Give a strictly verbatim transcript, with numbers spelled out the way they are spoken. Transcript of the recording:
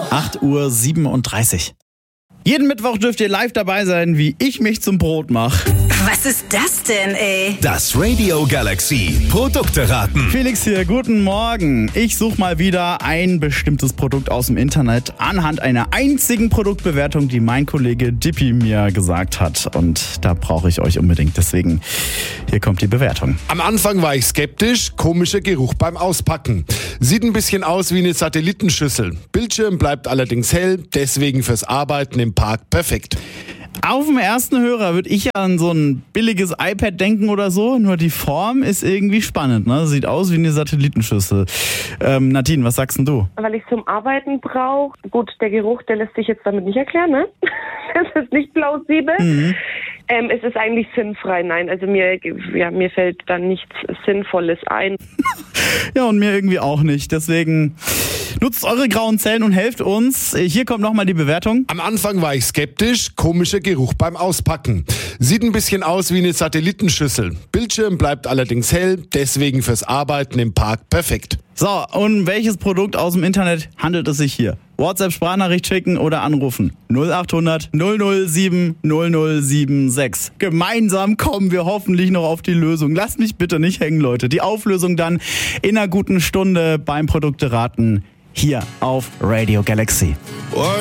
acht Uhr siebenunddreißig. Jeden Mittwoch dürft ihr live dabei sein, wie ich mich zum Brot mache. Was ist das denn, ey? Das Radio Galaxy Produkte raten. Felix hier, guten Morgen. Ich suche mal wieder ein bestimmtes Produkt aus dem Internet anhand einer einzigen Produktbewertung, die mein Kollege Dippi mir gesagt hat. Und da brauche ich euch unbedingt. Deswegen, hier kommt die Bewertung. Am Anfang war ich skeptisch, komischer Geruch beim Auspacken. Sieht ein bisschen aus wie eine Satellitenschüssel. Bildschirm bleibt allerdings hell, deswegen fürs Arbeiten im Park perfekt. Auf dem ersten Hörer würde ich an so ein billiges iPad denken oder so, nur die Form ist irgendwie spannend, ne? Sieht aus wie eine Satellitenschüssel. Ähm, Nadine, was sagst denn du? Weil ich zum Arbeiten brauche. Gut, der Geruch, der lässt sich jetzt damit nicht erklären, ne? Das ist nicht plausibel. Mhm. Ähm, es ist eigentlich sinnfrei, nein. Also mir, ja, mir fällt da nichts Sinnvolles ein. Ja, und mir irgendwie auch nicht. Deswegen nutzt eure grauen Zellen und helft uns. Hier kommt nochmal die Bewertung. Am Anfang war ich skeptisch, komischer Geruch beim Auspacken. Sieht ein bisschen aus wie eine Satellitenschüssel. Bildschirm bleibt allerdings hell, deswegen fürs Arbeiten im Park perfekt. So, und welches Produkt aus dem Internet handelt es sich hier? WhatsApp-Sprachnachricht schicken oder anrufen. null acht hundert null null sieben null null sieben sechs. Gemeinsam kommen wir hoffentlich noch auf die Lösung. Lasst mich bitte nicht hängen, Leute. Die Auflösung dann in einer guten Stunde beim Produkteraten hier auf Radio Galaxy.